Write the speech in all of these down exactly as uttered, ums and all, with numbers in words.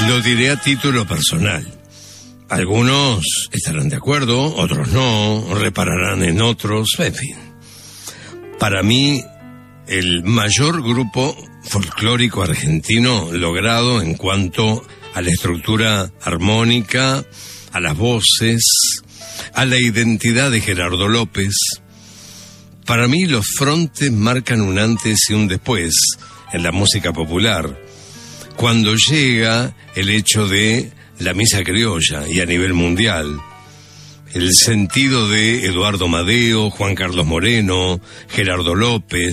Lo diré a título personal. Algunos estarán de acuerdo, otros no, repararán en otros, en fin. Para mí, el mayor grupo folclórico argentino logrado en cuanto a la estructura armónica, a las voces, a la identidad de Gerardo López. Para mí los Frontes marcan un antes y un después en la música popular, cuando llega el hecho de la misa criolla y a nivel mundial, el sentido de Eduardo Madeo, Juan Carlos Moreno, Gerardo López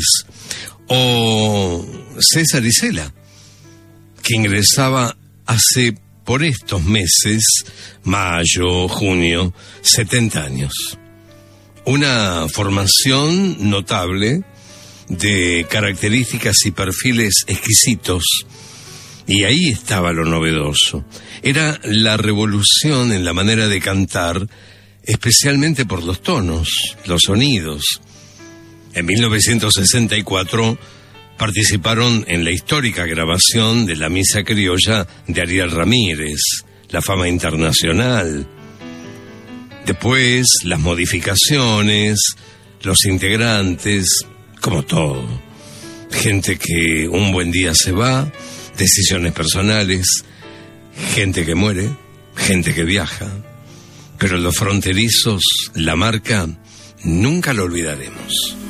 o César Isela, que ingresaba hace por estos meses, mayo, junio, setenta años. Una formación notable de características y perfiles exquisitos, y ahí estaba lo novedoso. Era la revolución en la manera de cantar, especialmente por los tonos, los sonidos. En mil novecientos sesenta y cuatro participaron en la histórica grabación de la Misa Criolla de Ariel Ramírez, la fama internacional. Después, las modificaciones, los integrantes, como todo. Gente que un buen día se va, decisiones personales, gente que muere, gente que viaja. Pero los fronterizos, la marca, nunca lo olvidaremos.